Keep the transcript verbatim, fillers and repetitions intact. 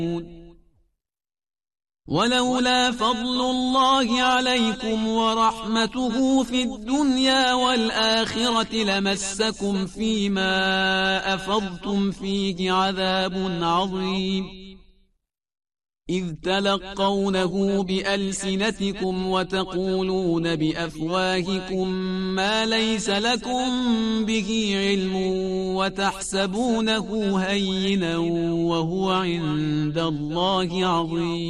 ولولا فضل الله عليكم ورحمته في الدنيا والآخرة لمسكم فيما أفضتم فيه عذاب عظيم إذ تلقونه بألسنتكم وتقولون بأفواهكم ما ليس لكم به علم وتحسبونه هينا وهو عند الله عظيم